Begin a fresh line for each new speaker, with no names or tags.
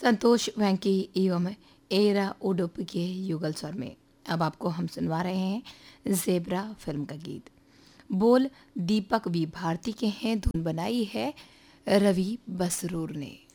संतोष वेंकी एवं एरा उडुप के युगल स्वर में अब आपको हम सुनवा रहे हैं ज़ेब्रा फिल्म का गीत। बोल दीपक वी भारती के हैं, धुन बनाई है रवि बसरूर ने।